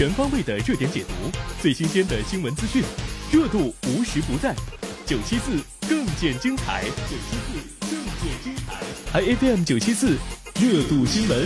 全方位的热点解读，最新鲜的新闻资讯，热度无时不在。974更见精彩，IFM 974热度新闻，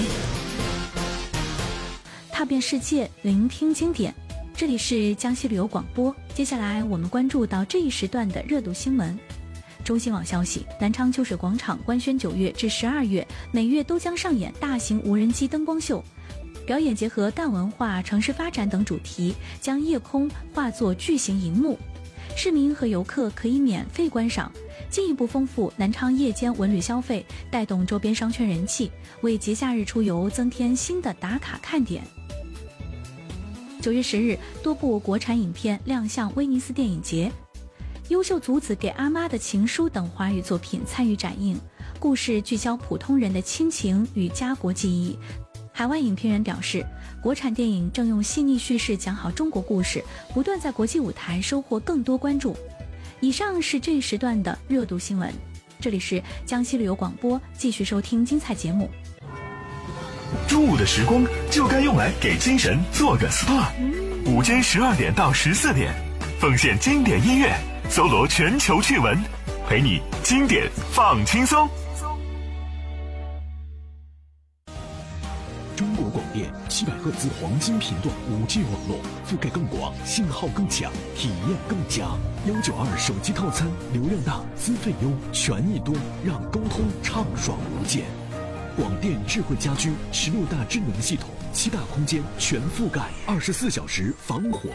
踏遍世界，聆听经典。这里是江西旅游广播。接下来我们关注到这一时段的热度新闻。中新网消息，南昌秋水广场官宣9月至12月每月都将上演大型无人机灯光秀，表演结合淡文化、城市发展等主题，将夜空化作巨型荧幕，市民和游客可以免费观赏，进一步丰富南昌夜间文旅消费，带动周边商圈人气，为节假日出游增添新的打卡看点。9月10日，多部国产影片亮相威尼斯电影节，优秀祖子给阿妈的情书等华语作品参与展映，故事聚焦普通人的亲情与家国记忆。海外影评人表示，国产电影正用细腻叙事讲好中国故事，不断在国际舞台收获更多关注。以上是这一时段的热度新闻，这里是江西旅游广播，继续收听精彩节目。 中午的时光就该用来给精神做个 SPA。午间12点到14点，奉献经典音乐，搜罗全球趣闻，陪你经典放轻松。 中国广电700赫兹黄金频段5G 网络，覆盖更广，信号更强，体验更佳。192手机套餐，流量大，资费优，权益多，让沟通畅爽无间。广电智慧家居16大智能系统，7大空间全覆盖，24小时防火